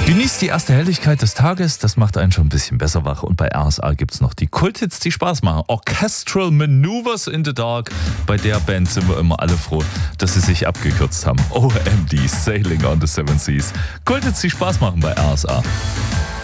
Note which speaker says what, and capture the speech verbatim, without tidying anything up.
Speaker 1: Genießt die erste Helligkeit des Tages, das macht einen schon ein bisschen besser wach. Und bei R S A gibt es noch die Kulthits, die Spaß machen. Orchestral Maneuvers in the Dark. Bei der Band sind wir immer alle froh, dass sie sich abgekürzt haben. O M D, Sailing on the Seven Seas. Kulthits, die Spaß machen bei R S A.